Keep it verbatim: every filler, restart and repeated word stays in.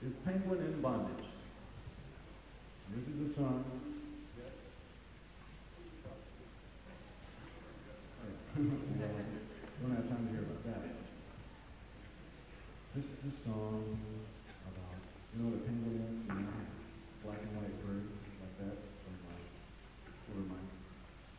is Penguin in Bondage. This is a song. Well, we don't have time to hear about that. This is the song.